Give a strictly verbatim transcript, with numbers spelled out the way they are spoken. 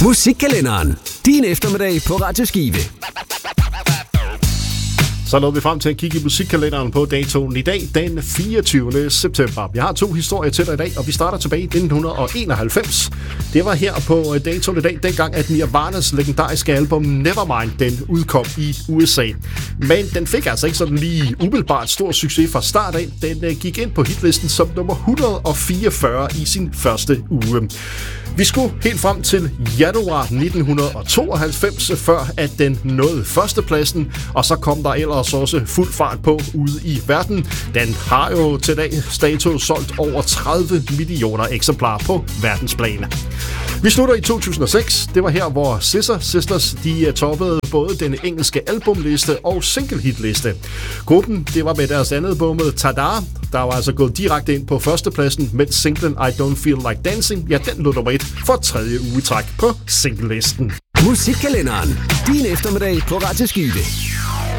Musikkalenderen. Din eftermiddag på Radio Skive. Så nåede vi frem til at kigge i musikkalenderen på datoen i dag, den fireogtyvende september. Vi har to historier til dig i dag, og vi starter tilbage i nitten enoghalvfems. Det var her på datoen i dag, dengang at Nirvanas legendariske album Nevermind, den udkom i U S A. Men den fik altså ikke sådan lige umiddelbart stor succes fra start af. Den gik ind på hitlisten som nummer et hundrede og fireogfyrre i sin første uge. Vi skulle helt frem til januar nitten tooghalvfems, før at den nåede førstepladsen, og så kom der ellers også fuld fart på ude i verden. Den har jo til dags dato solgt over tredive millioner eksemplarer på verdensplan. Vi slutter i to tusind og seks. Det var her, hvor Scissor Sisters de toppede både den engelske albumliste og singlehitliste. Gruppen det var med deres andet album Tada, der var altså gået direkte ind på førstepladsen, mens singlen I Don't Feel Like Dancing, ja, den lå nummer et for tredje uge i træk på singlelisten. Musikkalenderen. Din eftermiddag på Radio Skive.